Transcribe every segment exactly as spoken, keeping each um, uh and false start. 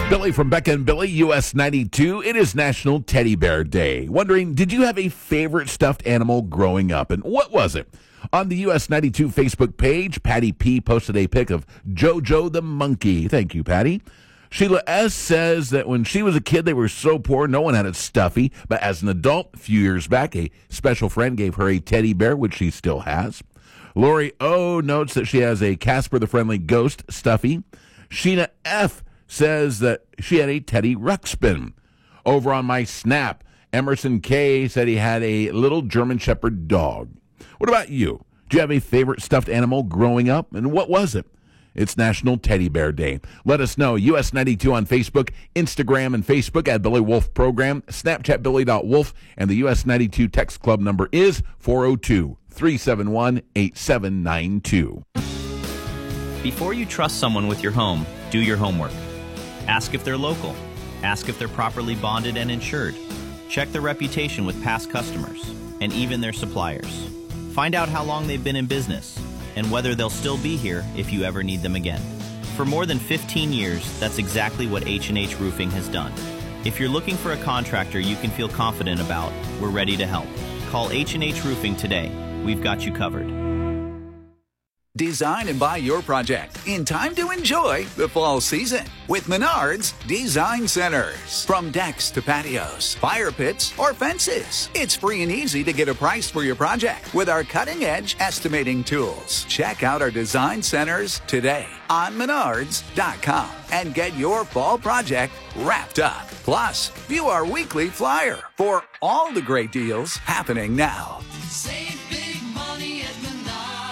Billy from Becca and Billy, U S ninety-two. It is National Teddy Bear Day. Wondering, did you have a favorite stuffed animal growing up, and what was it? On the U S ninety-two Facebook page, Patty P. posted a pic of Jojo the monkey. Thank you, Patty. Sheila S. says that when she was a kid, they were so poor, no one had a stuffy. But as an adult, a few years back, a special friend gave her a teddy bear, which she still has. Lori O. notes that she has a Casper the Friendly Ghost stuffy. Sheena F. says that she had a Teddy Ruxpin. Over on my Snap, Emerson K. said he had a little German Shepherd dog. What about you? Do you have a favorite stuffed animal growing up, and what was it? It's National Teddy Bear Day. Let us know. U S ninety-two on Facebook, Instagram and Facebook at Billy Wolf Program, Snapchat Billy dot Wolf, and the U S ninety-two text club number is four oh two, three seven one, eight seven nine two. Before you trust someone with your home, do your homework. Ask if they're local. Ask if they're properly bonded and insured. Check their reputation with past customers and even their suppliers. Find out how long they've been in business and whether they'll still be here if you ever need them again. For more than fifteen years, that's exactly what H and H Roofing has done. If you're looking for a contractor you can feel confident about, we're ready to help. Call H and H Roofing today. We've got you covered. Design and buy your project in time to enjoy the fall season with Menards Design Centers. From decks to patios, fire pits, or fences, it's free and easy to get a price for your project with our cutting-edge estimating tools. Check out our design centers today on menards dot com and get your fall project wrapped up. Plus, view our weekly flyer for all the great deals happening now. Save big money at Menards.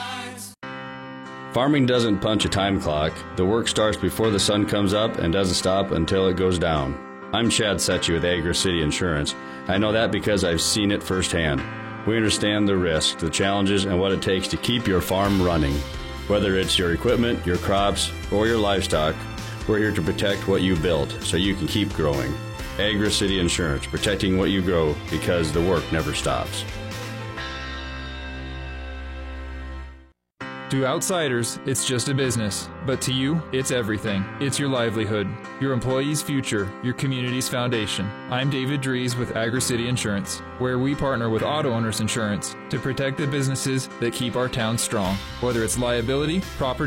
Farming doesn't punch a time clock. The work starts before the sun comes up and doesn't stop until it goes down. I'm Chad Setchy with Agri City Insurance. I know that because I've seen it firsthand. We understand the risk, the challenges, and what it takes to keep your farm running. Whether it's your equipment, your crops, or your livestock, we're here to protect what you built so you can keep growing. Agri City Insurance, protecting what you grow because the work never stops. To outsiders, it's just a business, but to you, it's everything. It's your livelihood, your employees' future, your community's foundation. I'm David Dries with Agri City Insurance, where we partner with auto owners insurance to protect the businesses that keep our town strong, whether it's liability, property,